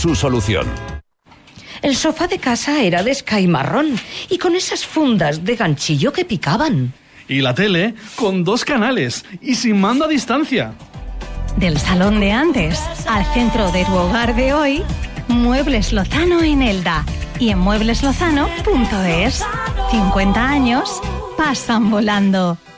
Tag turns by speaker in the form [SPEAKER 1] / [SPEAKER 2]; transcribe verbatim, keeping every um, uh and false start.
[SPEAKER 1] su solución.
[SPEAKER 2] El sofá de casa era de Sky marrón y con esas fundas de ganchillo que picaban.
[SPEAKER 3] Y la tele con dos canales y sin mando a distancia.
[SPEAKER 4] Del salón de antes al centro de tu hogar de hoy, Muebles Lozano en Elda y en muebles lozano punto es. cincuenta años pasan volando.